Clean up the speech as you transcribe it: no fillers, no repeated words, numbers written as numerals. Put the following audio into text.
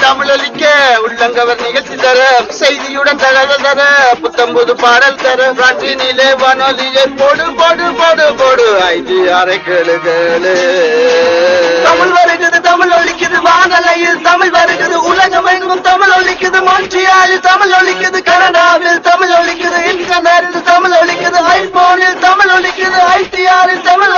தமிழொலிக்க உள்ளங்கவர் நிகழ்ச்சி தர செய்தியுடன் தகவல் தர புத்தம்புது பாடல் தர ராட்டினிலே வானொலியை போடு போடு போடு போடு ஐந்து அரை கேளு கேளு. தமிழ் வருகிறது தமிழ் ஒலிக்குது வானலையில் தமிழ் வருகிறது உலகம் எங்கும் தமிழ் ஒலிக்குது மொன்றியாலில் தமிழ் ஒலிக்குது கனடாவில் தமிழ் ஒலிக்குது இன்டர்நெட்டில் தமிழ் ஒலிக்குது ஐபோனில் தமிழ் ஒலிக்குது ஐடிஆரில் தமிழ்